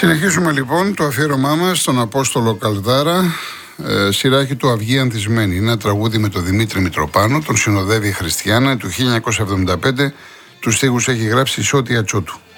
Συνεχίζουμε λοιπόν το αφιέρωμά μας στον Απόστολο Καλδάρα. Σειράκι του Αυγή Ανθισμένη. Είναι ένα τραγούδι με τον Δημήτρη Μητροπάνο. Τον συνοδεύει η Χριστιανά του 1975. Τους στίχους έχει γράψει η Σώτια Τσότου.